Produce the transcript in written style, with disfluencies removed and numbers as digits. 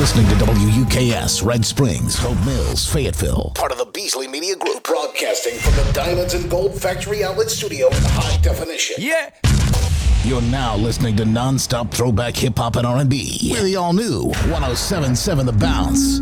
listening to WUKS, Red Springs, Hope Mills, Fayetteville, part of the Beasley Media Group, broadcasting from the Diamonds and Gold Factory Outlet Studio in high definition. Yeah. You're now listening to non-stop throwback hip-hop and R&B with the all-new 107.7 The Bounce.